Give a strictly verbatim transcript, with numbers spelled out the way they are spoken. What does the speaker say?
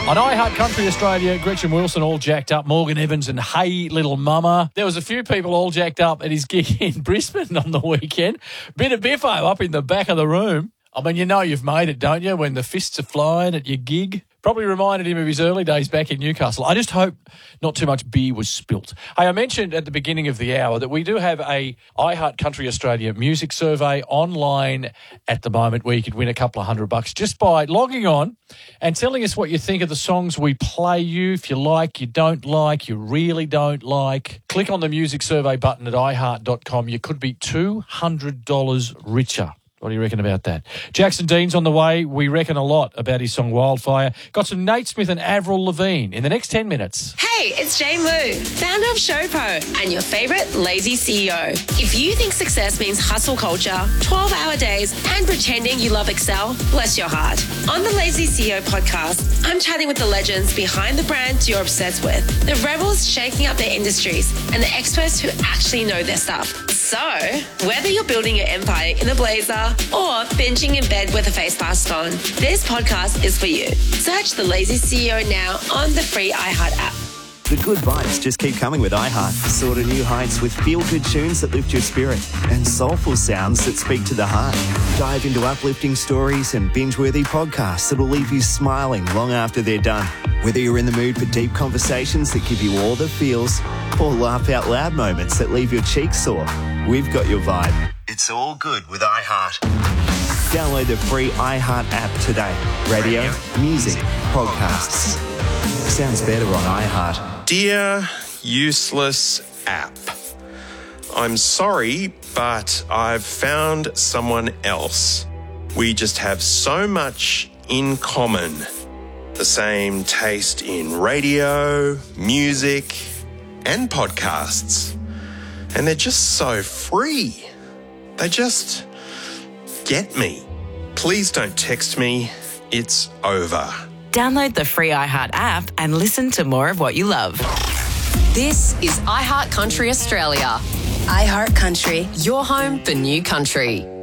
On iHeart Country Australia, Gretchen Wilson all jacked up, Morgan Evans and Hey Little Mama. There was a few people all jacked up at his gig in Brisbane on the weekend. Bit of biffo up in the back of the room. I mean, you know you've made it, don't you, when the fists are flying at your gig? Probably reminded him of his early days back in Newcastle. I just hope not too much beer was spilt. Hey, I mentioned at the beginning of the hour that we do have a iHeart Country Australia music survey online at the moment where you could win a couple of hundred bucks just by logging on and telling us what you think of the songs we play you. If you like, you don't like, you really don't like. Click on the music survey button at i heart dot com. You could be two hundred dollars richer. What do you reckon about that? Jackson Dean's on the way. We reckon a lot about his song Wildfire. Got some Nate Smith and Avril Lavigne in the next ten minutes. Hey, it's Jane Lou, founder of Showpo and your favourite lazy C E O. If you think success means hustle culture, twelve-hour days and pretending you love Excel, bless your heart. On the Lazy C E O podcast, I'm chatting with the legends behind the brands you're obsessed with, the rebels shaking up their industries, and the experts who actually know their stuff. So, whether you're building your empire in a blazer or binging in bed with a face mask on, this podcast is for you. Search the Lazy C E O now on the free iHeart app. The good vibes just keep coming with iHeart. Soar to new heights with feel-good tunes that lift your spirit and soulful sounds that speak to the heart. Dive into uplifting stories and binge-worthy podcasts that'll leave you smiling long after they're done. Whether you're in the mood for deep conversations that give you all the feels or laugh-out-loud moments that leave your cheeks sore, we've got your vibe. It's all good with iHeart. Download the free iHeart app today. Radio, music, podcasts. Sounds better on iHeart. Dear useless app, I'm sorry, but I've found someone else. We just have so much in common. The same taste in radio, music, and podcasts. And they're just so free. They just get me. Please don't text me. It's over. Download the free iHeart app and listen to more of what you love. This is iHeart Country Australia. iHeart Country. Your home for new country.